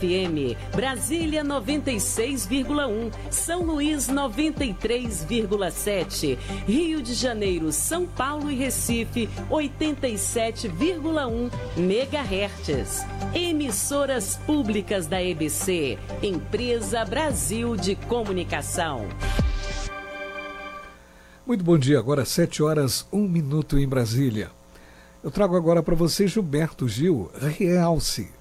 FM, Brasília 96,1, São Luís 93,7, Rio de Janeiro, São Paulo e Recife 87,1 MHz. Emissoras públicas da EBC, Empresa Brasil de Comunicação. Muito bom dia, agora 7h01 em Brasília. Eu trago agora para você Gilberto Gil, Realce.